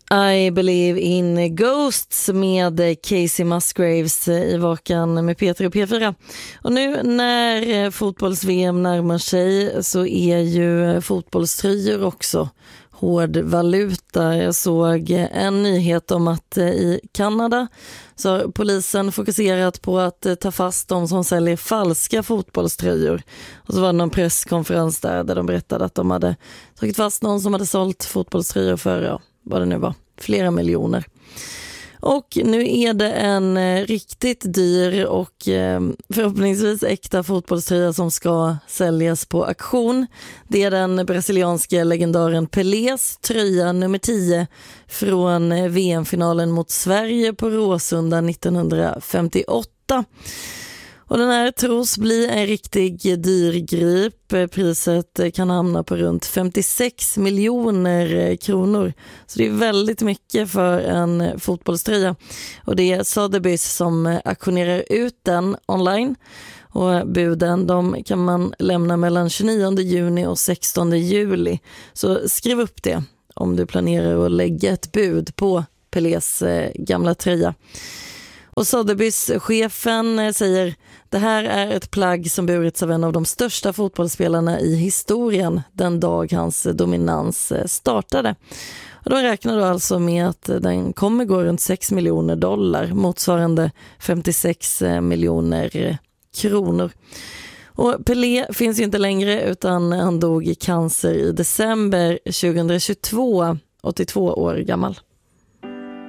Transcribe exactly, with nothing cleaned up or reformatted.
I Believe in Ghosts med Casey Musgraves i Vakan med Peter och P fyra. Och nu när fotbolls-V M närmar sig så är ju fotbollströjor också hård valuta. Jag såg en nyhet om att i Kanada så har polisen fokuserat på att ta fast de som säljer falska fotbollströjor. Och så var det någon presskonferens där, där de berättade att de hade tagit fast någon som hade sålt fotbollströjor för, ja, vad det nu var, flera miljoner. Och nu är det en riktigt dyr och förhoppningsvis äkta fotbollströja som ska säljas på auktion. Det är den brasilianska legendaren Pelés tröja nummer tio från V M-finalen mot Sverige på Råsunda nittonhundrafemtioåtta. Och den här tros bli en riktig dyr grip. Priset kan hamna på runt femtiosex miljoner kronor. Så det är väldigt mycket för en fotbollströja. Och det är Sotheby's som auktionerar ut den online. Och buden de kan man lämna mellan tjugonionde juni och sextonde juli. Så skriv upp det om du planerar att lägga ett bud på Pelés gamla tröja. Och Sotheby's-chefen säger: det här är ett plagg som burits av en av de största fotbollsspelarna i historien den dag hans dominans startade. Och de räknar då alltså med att den kommer gå runt sex miljoner dollar, motsvarande femtiosex miljoner kronor. Och Pelé finns ju inte längre utan han dog i cancer i december tjugohundratjugotvå, åttiotvå år gammal.